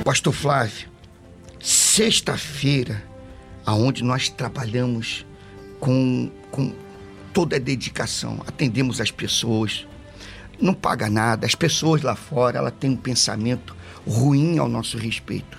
Pastor Flávio, sexta-feira, aonde nós trabalhamos com toda a dedicação, atendemos as pessoas, não paga nada, as pessoas lá fora, ela tem um pensamento ruim ao nosso respeito.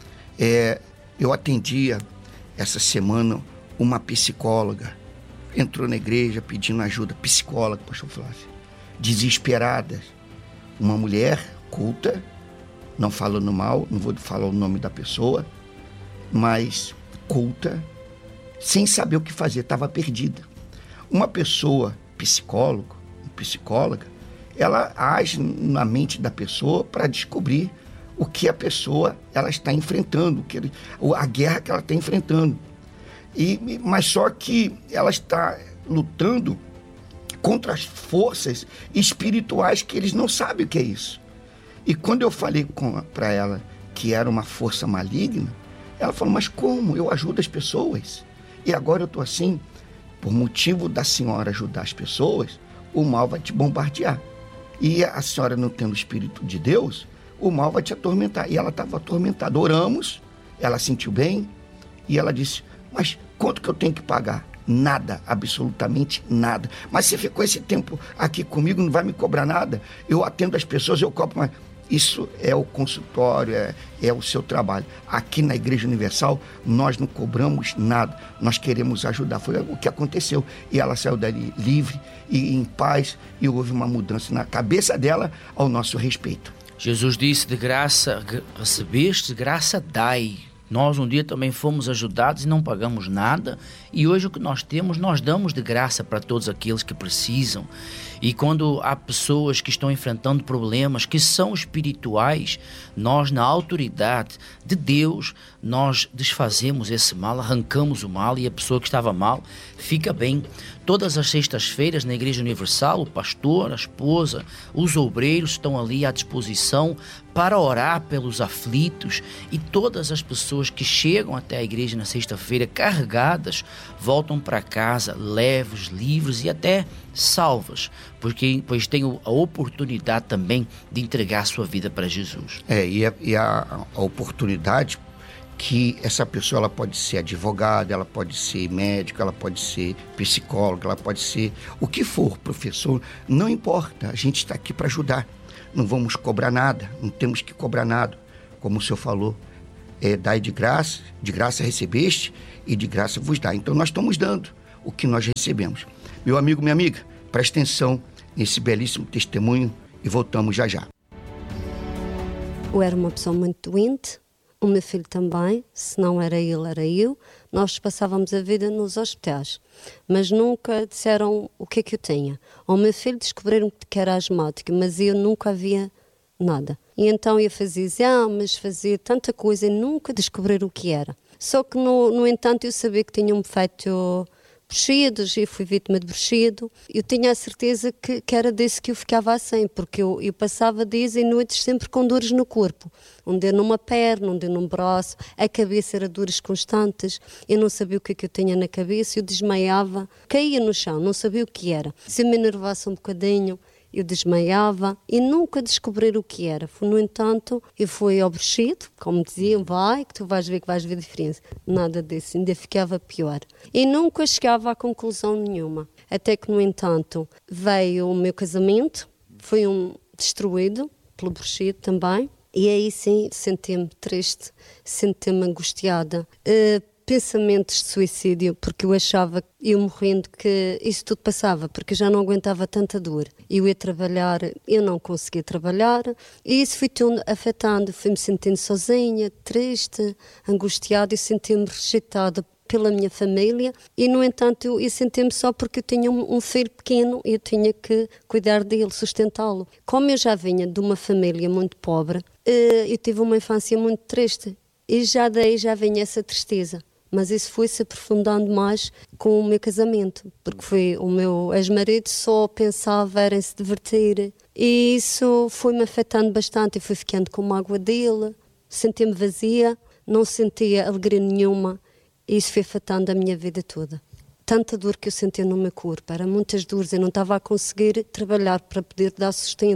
Eu atendia essa semana uma psicóloga, entrou na igreja pedindo ajuda, psicóloga, pastor Flávio, desesperada, uma mulher culta, não falando mal, não vou falar o nome da pessoa, mas culta, sem saber o que fazer, estava perdida. Uma pessoa psicóloga, ela age na mente da pessoa para descobrir o que a pessoa ela está enfrentando, a guerra que ela está enfrentando. Mas só que ela está lutando contra as forças espirituais que eles não sabem o que é isso. E quando eu falei para ela que era uma força maligna, ela falou, mas como? Eu ajudo as pessoas. E agora eu estou assim, por motivo da senhora ajudar as pessoas, o mal vai te bombardear. E a senhora não tendo o Espírito de Deus, o mal vai te atormentar. E ela estava atormentada. Oramos, ela sentiu bem, e ela disse, mas quanto que eu tenho que pagar? Nada, absolutamente nada. Mas você ficou esse tempo aqui comigo, não vai me cobrar nada? Eu atendo as pessoas, eu cobro mais. Isso é o consultório, é o seu trabalho. Aqui na Igreja Universal, nós não cobramos nada, nós queremos ajudar. Foi o que aconteceu. E ela saiu dali livre e em paz, e houve uma mudança na cabeça dela ao nosso respeito. Jesus disse, de graça recebeste, de graça dai. Nós um dia também fomos ajudados e não pagamos nada, e hoje o que nós temos, nós damos de graça para todos aqueles que precisam. E quando há pessoas que estão enfrentando problemas que são espirituais, nós, na autoridade de Deus, nós desfazemos esse mal, arrancamos o mal, e a pessoa que estava mal fica bem. Todas as sextas-feiras na Igreja Universal, o pastor, a esposa, os obreiros estão ali à disposição para orar pelos aflitos, e todas as pessoas que chegam até a igreja na sexta-feira carregadas, voltam para casa leves, livres e até salvas, pois tem a oportunidade também de entregar a sua vida para Jesus. E a oportunidade que essa pessoa ela pode ser advogada, ela pode ser médica, ela pode ser psicóloga, ela pode ser o que for, professor, não importa, a gente está aqui para ajudar. Não vamos cobrar nada, não temos que cobrar nada. Como o senhor falou, dai de graça recebeste e de graça vos dá. Então nós estamos dando o que nós recebemos. Meu amigo, minha amiga, preste atenção nesse belíssimo testemunho e voltamos já já. Eu era uma pessoa muito doente, o meu filho também, se não era ele, era eu. Nós passávamos a vida nos hospitais, mas nunca disseram o que é que eu tinha. Ao meu filho descobriram que era asmático, mas eu nunca havia nada. E então eu fazia exames, fazia tanta coisa e nunca descobriram o que era. Só que, no entanto, eu sabia que tinha-me feito bruxidos, eu fui vítima de bruxido. Eu tinha a certeza que era desse que eu ficava assim, porque eu passava dias e noites sempre com dores no corpo. Um dia numa perna, um dia num braço, a cabeça era dores constantes, eu não sabia o que eu tinha na cabeça, eu desmaiava, caía no chão, não sabia o que era. Se eu me enervasse um bocadinho, eu desmaiava e nunca descobrir o que era. No entanto, eu fui ao bruxido, como diziam, vai, que tu vais ver a diferença. Nada disso, ainda ficava pior. E nunca chegava a conclusão nenhuma. Até que, no entanto, veio o meu casamento, foi destruído pelo bruxido também. E aí sim, senti-me triste, senti-me angustiada. Pensamentos de suicídio, porque eu achava, eu morrendo, que isso tudo passava, porque eu já não aguentava tanta dor. Eu ia trabalhar, eu não conseguia trabalhar, e isso foi tudo afetando. Fui-me sentindo sozinha, triste, angustiada, e senti-me rejeitada pela minha família, e no entanto eu senti-me só porque eu tinha um filho pequeno e eu tinha que cuidar dele, sustentá-lo. Como eu já vinha de uma família muito pobre, eu tive uma infância muito triste, e já daí já vinha essa tristeza. Mas isso foi-se aprofundando mais com o meu casamento, porque foi o meu ex-marido só pensava em se divertir. E isso foi-me afetando bastante, eu fui ficando com mágoa dele, sentia-me vazia, não sentia alegria nenhuma, e isso foi afetando a minha vida toda. Tanta dor que eu sentia no meu corpo, eram muitas dores, eu não estava a conseguir trabalhar para poder dar sustento.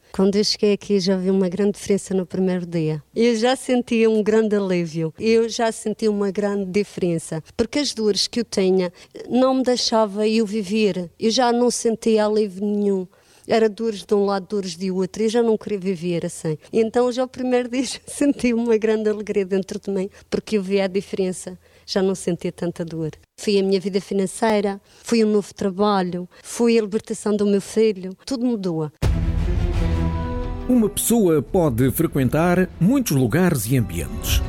Quando eu cheguei aqui já vi uma grande diferença no primeiro dia. Eu já senti um grande alívio, eu já senti uma grande diferença, porque as dores que eu tinha não me deixava eu viver, eu já não sentia alívio nenhum. Era dores de um lado, dores de outro, eu já não queria viver assim. E então já o primeiro dia já senti uma grande alegria dentro de mim, porque eu vi a diferença, já não sentia tanta dor. Foi a minha vida financeira, foi um novo trabalho, foi a libertação do meu filho, tudo mudou. Uma pessoa pode frequentar muitos lugares e ambientes.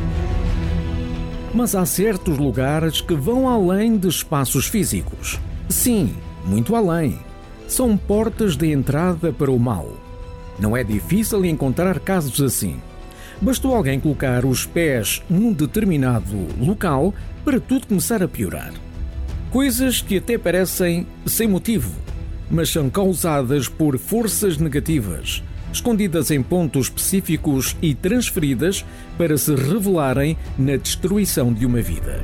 Mas há certos lugares que vão além de espaços físicos. Sim, muito além. São portas de entrada para o mal. Não é difícil encontrar casos assim. Bastou alguém colocar os pés num determinado local para tudo começar a piorar. Coisas que até parecem sem motivo, mas são causadas por forças negativas, escondidas em pontos específicos e transferidas para se revelarem na destruição de uma vida.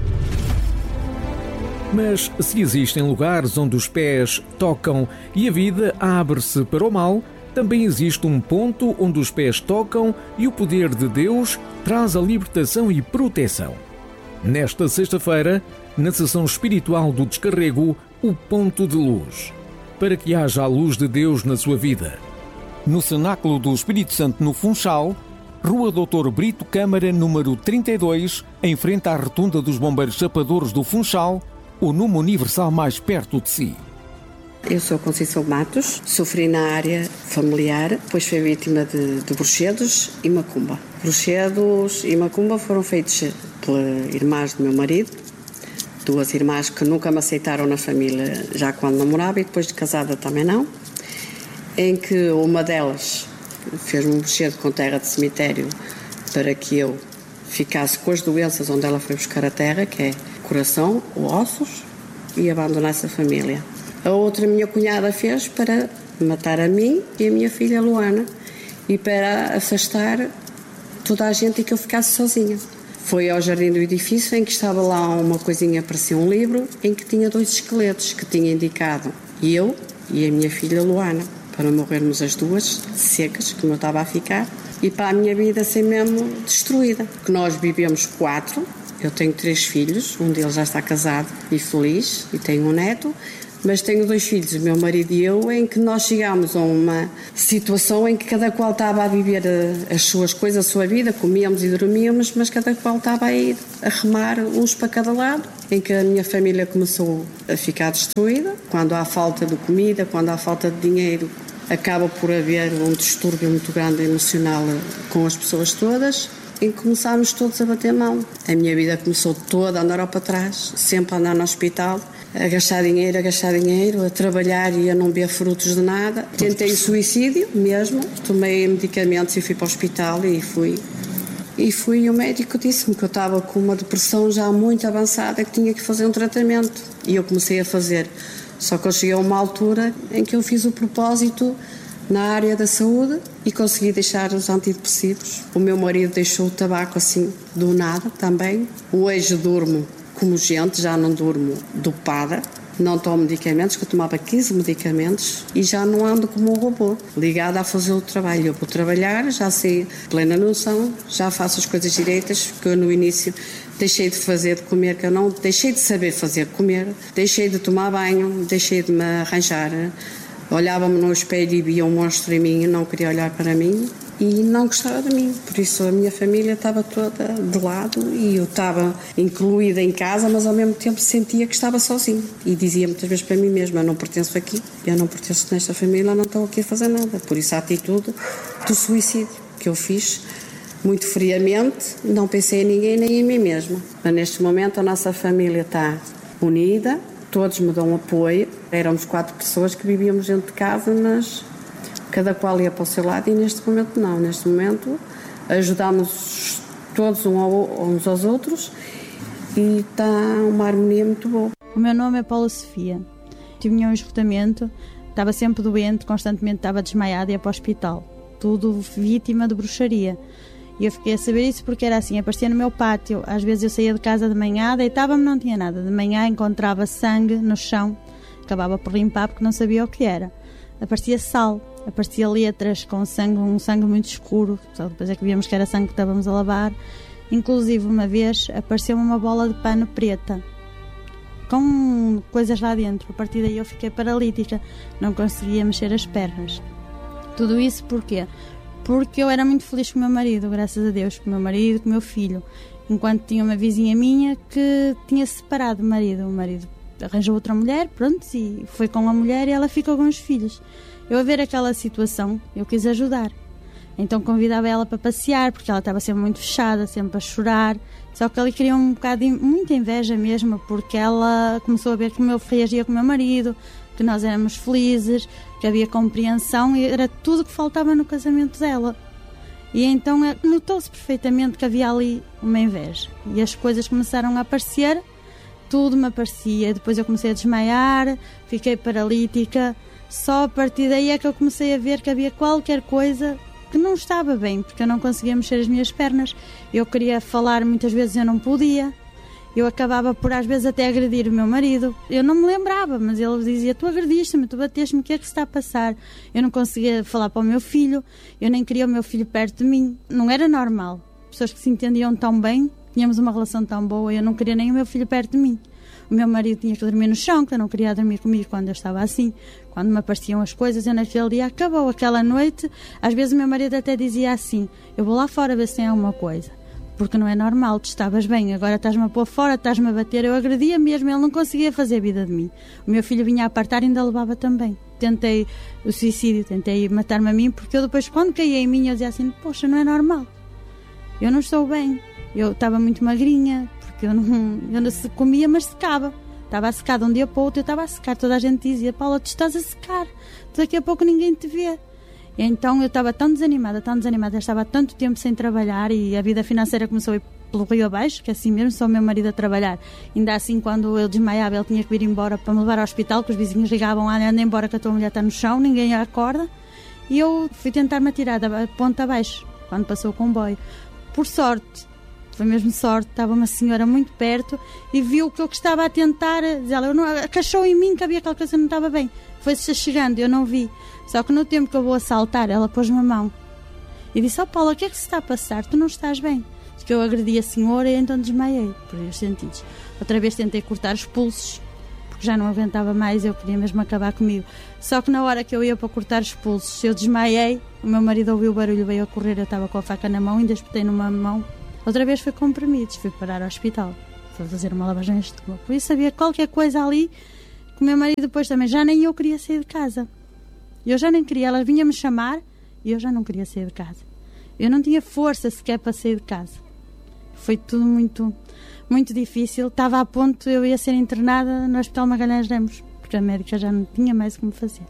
Mas se existem lugares onde os pés tocam e a vida abre-se para o mal, também existe um ponto onde os pés tocam e o poder de Deus traz a libertação e proteção. Nesta sexta-feira, na sessão espiritual do Descarrego, o ponto de luz, para que haja a luz de Deus na sua vida. No Cenáculo do Espírito Santo, no Funchal, Rua Doutor Brito Câmara, número 32, em frente à Rotunda dos Bombeiros Chapadores do Funchal, o número universal mais perto de si. Eu sou Conceição Matos, sofri na área familiar, depois fui vítima de bruxedos e macumba. Bruxedos e macumba foram feitos pelas irmãs do meu marido, duas irmãs que nunca me aceitaram na família já quando namorava e depois de casada também não, em que uma delas fez-me um bruxedo com terra de cemitério para que eu ficasse com as doenças onde ela foi buscar a terra, que é coração, ossos, e abandonasse a família. A outra minha cunhada fez para matar a mim e a minha filha Luana e para afastar toda a gente e que eu ficasse sozinha. Foi ao jardim do edifício em que estava lá uma coisinha, parecia um livro, em que tinha 2 esqueletos que tinha indicado eu e a minha filha Luana, para morrermos as duas secas, como eu estava a ficar, e para a minha vida ser mesmo destruída. Que nós vivemos 4, eu tenho 3 filhos, um deles já está casado e feliz, e tenho um neto, mas tenho 2 filhos, o meu marido e eu, em que nós chegámos a uma situação em que cada qual estava a viver as suas coisas, a sua vida, comíamos e dormíamos, mas cada qual estava a ir a remar uns para cada lado, em que a minha família começou a ficar destruída. Quando há falta de comida, quando há falta de dinheiro, acaba por haver um distúrbio muito grande emocional com as pessoas todas, em que começámos todos a bater mão. A minha vida começou toda a andar para trás, sempre a andar no hospital, a gastar dinheiro, a trabalhar e a não ver frutos de nada. Tentei suicídio mesmo, tomei medicamentos e fui para o hospital e o médico disse-me que eu estava com uma depressão já muito avançada, que tinha que fazer um tratamento. E eu comecei a fazer. Só que eu cheguei a uma altura em que eu fiz o propósito na área da saúde e consegui deixar os antidepressivos. O meu marido deixou o tabaco assim do nada também. Hoje durmo como gente, já não durmo dopada, não tomo medicamentos, que eu tomava 15 medicamentos e já não ando como um robô, ligada a fazer o trabalho. Eu vou trabalhar, já sei plena noção, já faço as coisas direitas, que eu no início deixei de fazer de comer, que eu não deixei de saber fazer de comer, deixei de tomar banho, deixei de me arranjar. Olhava-me no espelho e via um monstro em mim e não queria olhar para mim e não gostava de mim. Por isso a minha família estava toda de lado e eu estava incluída em casa, mas ao mesmo tempo sentia que estava sozinha. E dizia muitas vezes para mim mesma, eu não pertenço aqui, eu não pertenço nesta família, não estou aqui a fazer nada. Por isso a atitude do suicídio que eu fiz muito friamente, não pensei em ninguém nem em mim mesma. Mas neste momento a nossa família está unida, todos me dão apoio. Éramos 4 pessoas que vivíamos dentro de casa, mas cada qual ia para o seu lado e neste momento não. Neste momento ajudamos todos uns aos outros e está uma harmonia muito boa. O meu nome é Paula Sofia. Tive um esgotamento, estava sempre doente, constantemente estava desmaiada e ia para o hospital. Tudo vítima de bruxaria. E eu fiquei a saber isso porque era assim, aparecia no meu pátio. Às vezes eu saía de casa de manhã, deitava-me, não tinha nada. De manhã encontrava sangue no chão, acabava por limpar porque não sabia o que era. Aparecia sal aparecia letras com sangue, um sangue muito escuro, só depois é que víamos que era sangue que estávamos a lavar. Inclusive, uma vez apareceu uma bola de pano preta com coisas lá dentro. A partir daí eu fiquei paralítica, não conseguia mexer as pernas. Tudo isso porquê? Porque eu era muito feliz com o meu marido, graças a Deus, com o meu marido, com o meu filho. Enquanto tinha uma vizinha minha que tinha separado o marido arranjou outra mulher, pronto, e foi com a mulher e ela ficou com os filhos. Eu, a ver aquela situação, eu quis ajudar. Então convidava ela para passear, porque ela estava sempre muito fechada, sempre a chorar. Só que ela queria um bocado de muita inveja mesmo, porque ela começou a ver que o meu reagia com o meu marido, que nós éramos felizes, que havia compreensão, e era tudo que faltava no casamento dela. E então notou-se perfeitamente que havia ali uma inveja. E as coisas começaram a aparecer, tudo me aparecia. Depois eu comecei a desmaiar, fiquei paralítica. Só a partir daí é que eu comecei a ver que havia qualquer coisa que não estava bem, porque eu não conseguia mexer as minhas pernas. Eu queria falar, muitas vezes eu não podia. Eu acabava por às vezes até agredir o meu marido. Eu não me lembrava, mas ele dizia: tu agrediste-me, tu bateste-me, o que é que se está a passar? Eu não conseguia falar para o meu filho, eu nem queria o meu filho perto de mim. Não era normal. Pessoas que se entendiam tão bem, tínhamos uma relação tão boa, eu não queria nem o meu filho perto de mim. O meu marido tinha que dormir no chão, que eu não queria dormir comigo quando eu estava assim. Quando me apareciam as coisas, eu naquele dia acabou aquela noite. Às vezes o meu marido até dizia assim: eu vou lá fora ver se tem alguma coisa, porque não é normal, tu estavas bem, agora estás-me a pôr fora, estás-me a bater. Eu agredia mesmo, ele não conseguia fazer vida de mim. O meu filho vinha a apartar e ainda levava também. Tentei o suicídio, tentei matar-me a mim, porque eu depois, quando caía em mim, eu dizia assim: poxa, não é normal, eu não estou bem. Eu estava muito magrinha, porque eu não comia, mas secava. Estava a secar de um dia para o outro, eu estava a secar. Toda a gente dizia: Paula, tu estás a secar, daqui a pouco ninguém te vê. Então eu estava tão desanimada, estava há tanto tempo sem trabalhar e a vida financeira começou a ir pelo rio abaixo, que assim mesmo, só o meu marido a trabalhar. Ainda assim, quando eu desmaiava, ele tinha que vir embora para me levar ao hospital, que os vizinhos ligavam: anda embora que a tua mulher está no chão, ninguém a acorda. E eu fui tentar me atirar da ponta abaixo, quando passou o comboio. Por sorte, foi mesmo sorte, estava uma senhora muito perto e viu que eu estava a tentar, ela cachou em mim que havia aquela coisa que não estava bem. Foi-se chegando, eu não vi. Só que no tempo que eu vou assaltar, ela pôs-me a mão e disse: Paula, o que é que se está a passar? Tu não estás bem. Diz que eu agredi a senhora e então desmaiei, por os sentidos. Outra vez tentei cortar os pulsos, porque já não aguentava mais, eu queria mesmo acabar comigo. Só que na hora que eu ia para cortar os pulsos, eu desmaiei, o meu marido ouviu o barulho, veio a correr, eu estava com a faca na mão, ainda espetei numa mão. Outra vez fui com comprimidos, fui parar ao hospital, fui fazer uma lavagem de estômago. Por isso havia qualquer coisa ali que o meu marido depois também, já nem eu queria sair de casa. Eu já nem queria, ela vinha-me chamar e eu já não queria sair de casa. Eu não tinha força sequer para sair de casa. Foi tudo muito, muito difícil. Estava a ponto, eu ia ser internada no Hospital Magalhães Lemos, porque a médica já não tinha mais como fazer.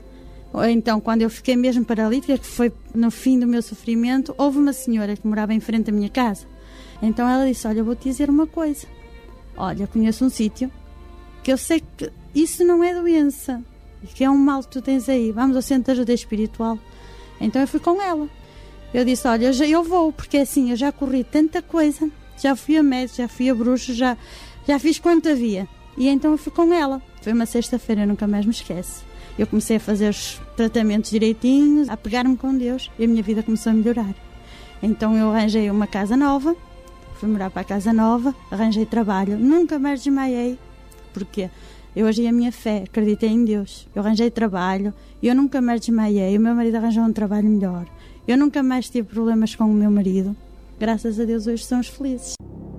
Então, quando eu fiquei mesmo paralítica, que foi no fim do meu sofrimento, houve uma senhora que morava em frente à minha casa. Então ela disse: olha, eu vou-te dizer uma coisa. Olha, eu conheço um sítio que eu sei que isso não é doença, que é um mal que tu tens aí. Vamos ao centro de ajuda espiritual. Então eu fui com ela. Eu disse: olha, eu vou, porque assim, eu já corri tanta coisa, já fui a médico, já fui a bruxo, já fiz quanto havia. E então eu fui com ela. Foi uma sexta-feira, eu nunca mais me esqueço. Eu comecei a fazer os tratamentos direitinhos, a pegar-me com Deus, e a minha vida começou a melhorar. Então eu arranjei uma casa nova, fui morar para a casa nova, arranjei trabalho, nunca mais desmaiei, porque eu hoje a minha fé, acreditei em Deus. Eu arranjei trabalho, eu nunca mais desmaiei, o meu marido arranjou um trabalho melhor. Eu nunca mais tive problemas com o meu marido. Graças a Deus hoje somos felizes.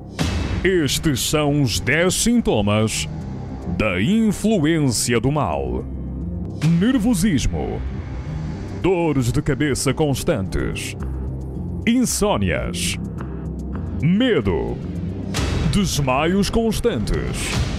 Estes são os 10 sintomas da influência do mal. Nervosismo, dores de cabeça constantes, insônias, medo, desmaios constantes,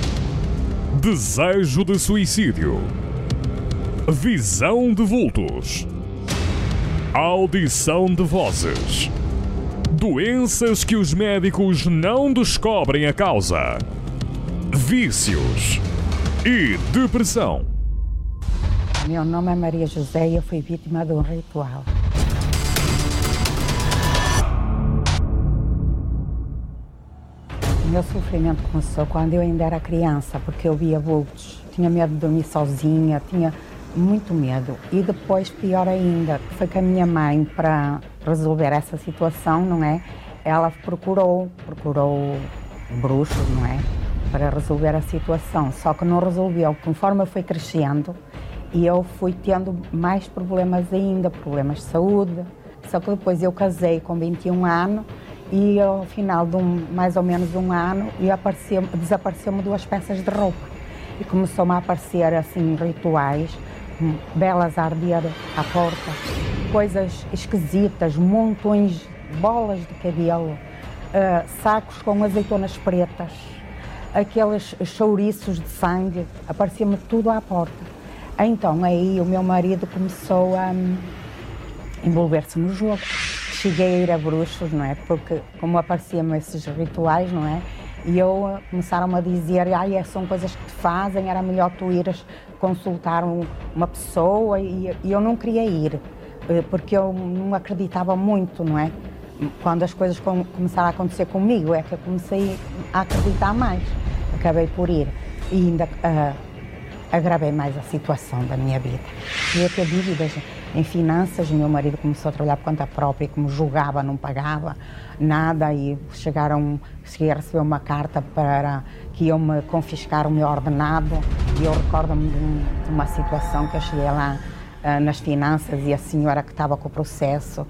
desejo de suicídio, visão de vultos, audição de vozes, doenças que os médicos não descobrem a causa, vícios e depressão. Meu nome é Maria José e eu fui vítima de um ritual. O meu sofrimento começou quando eu ainda era criança, porque eu via vultos. Tinha medo de dormir sozinha, tinha muito medo. E depois, pior ainda, foi que a minha mãe, para resolver essa situação, não é? Ela procurou bruxos, não é? Para resolver a situação, só que não resolveu. Conforme eu fui crescendo, e eu fui tendo mais problemas ainda, problemas de saúde. Só que depois eu casei com 21 anos e ao final de mais ou menos um ano desapareceu-me 2 peças de roupa. E começou-me a aparecer assim rituais, velas a arder à porta, coisas esquisitas, montões, bolas de cabelo, sacos com azeitonas pretas, aqueles chouriços de sangue, aparecia-me tudo à porta. Então aí o meu marido começou a envolver-se no jogo. Cheguei a ir a bruxos, não é? Porque como apareciam esses rituais, não é? E começaram a dizer, são coisas que te fazem, era melhor tu ires consultar uma pessoa, e eu não queria ir, porque eu não acreditava muito, não é? Quando as coisas começaram a acontecer comigo, é que eu comecei a acreditar mais. Acabei por ir e ainda agravei mais a situação da minha vida. Eu ia ter dívidas em finanças, o meu marido começou a trabalhar por conta própria, como julgava, não pagava nada, e cheguei a receber uma carta para que iam me confiscar o meu ordenado, e eu recordo-me de uma situação que eu cheguei lá nas finanças, e a senhora que estava com o processo,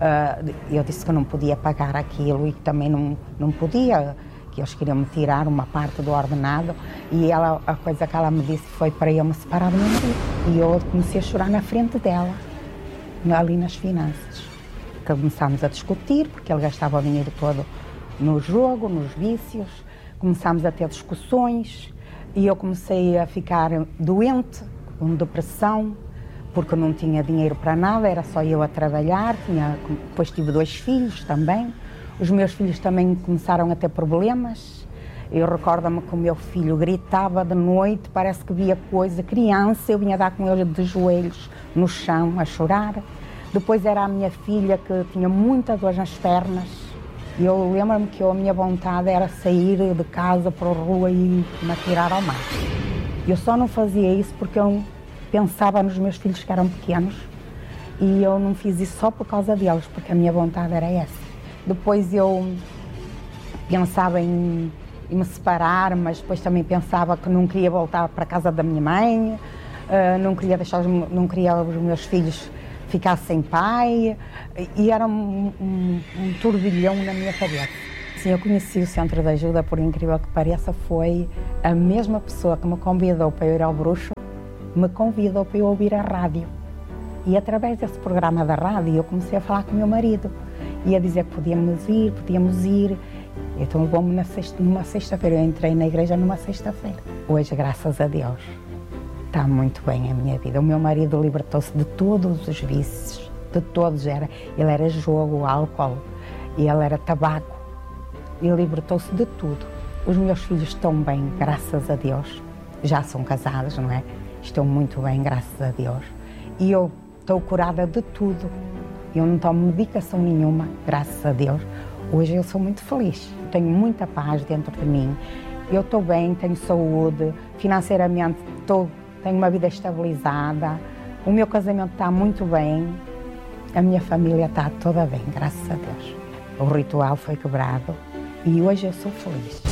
eu disse que não podia pagar aquilo e que também não podia, que eles queriam me tirar uma parte do ordenado, e a coisa que ela me disse foi para eu me separar do meu marido. E eu comecei a chorar na frente dela, ali nas finanças. Começámos a discutir, porque ele gastava o dinheiro todo no jogo, nos vícios, começámos a ter discussões, e eu comecei a ficar doente, com depressão, porque não tinha dinheiro para nada, era só eu a trabalhar, depois tive 2 filhos também. Os meus filhos também começaram a ter problemas. Eu recordo-me que o meu filho gritava de noite, parece que via coisa, criança, eu vinha dar com ele de joelhos no chão a chorar. Depois era a minha filha que tinha muita dor nas pernas. E eu lembro-me que a minha vontade era sair de casa para a rua e me atirar ao mar. Eu só não fazia isso porque eu pensava nos meus filhos que eram pequenos, e eu não fiz isso só por causa deles, porque a minha vontade era essa. Depois eu pensava em me separar, mas depois também pensava que não queria voltar para a casa da minha mãe, não queria os meus filhos ficar sem pai, e era um turbilhão na minha cabeça. Sim, eu conheci o Centro de Ajuda, por incrível que pareça, foi a mesma pessoa que me convidou para eu ir ao bruxo, me convidou para eu ouvir a rádio. E através desse programa da rádio eu comecei a falar com o meu marido. Ia dizer que podíamos ir. Então levou-me numa sexta-feira. Eu entrei na igreja numa sexta-feira. Hoje, graças a Deus, está muito bem a minha vida. O meu marido libertou-se de todos os vícios, de todos. Ele era jogo, álcool, e ele era tabaco. Ele libertou-se de tudo. Os meus filhos estão bem, graças a Deus. Já são casados, não é? Estão muito bem, graças a Deus. E eu estou curada de tudo. Eu não tomo medicação nenhuma, graças a Deus. Hoje eu sou muito feliz, tenho muita paz dentro de mim. Eu estou bem, tenho saúde, financeiramente tenho uma vida estabilizada. O meu casamento está muito bem, a minha família está toda bem, graças a Deus. O ritual foi quebrado e hoje eu sou feliz.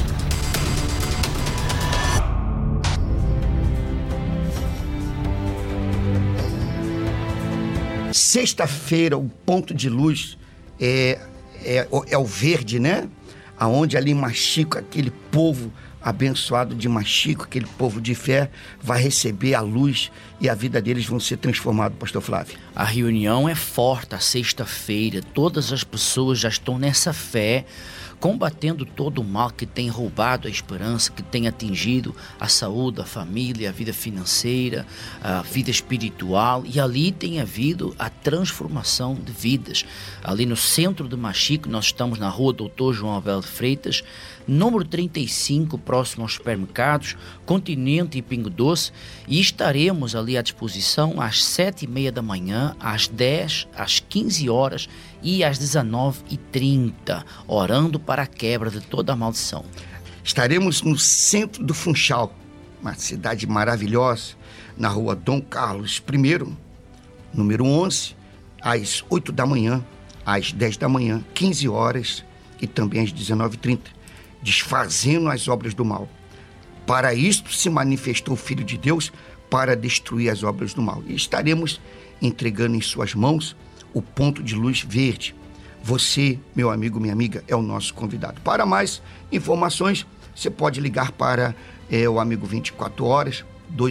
Sexta-feira, o ponto de luz é o verde, né? Aonde ali em Machico, aquele povo abençoado de Machico, aquele povo de fé, vai receber a luz e a vida deles vão ser transformados, pastor Flávio. A reunião é forte, a sexta-feira, todas as pessoas já estão nessa fé, combatendo todo o mal que tem roubado a esperança, que tem atingido a saúde, a família, a vida financeira, a vida espiritual, e ali tem havido a transformação de vidas. Ali no centro de Machico, nós estamos na rua Doutor João Abel de Freitas, número 35, próximo aos supermercados, Continente e Pingo Doce, e estaremos ali à disposição às 7h30 da manhã, às 10, às 15 horas e às 19h30, orando para a quebra de toda a maldição. Estaremos no centro do Funchal, uma cidade maravilhosa, na rua Dom Carlos I, número 11, às 8 da manhã, às 10 da manhã, 15 horas e também às 19h30, desfazendo as obras do mal. Para isto se manifestou o Filho de Deus, para destruir as obras do mal. E estaremos entregando em suas mãos o ponto de luz verde. Você, meu amigo, minha amiga, é o nosso convidado. Para mais informações, você pode ligar para o Amigo 24 Horas,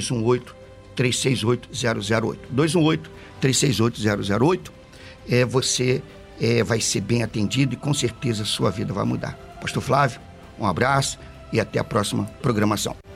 218-368-008. 218-368-008. Você vai ser bem atendido e com certeza a sua vida vai mudar. Pastor Flávio, um abraço e até a próxima programação.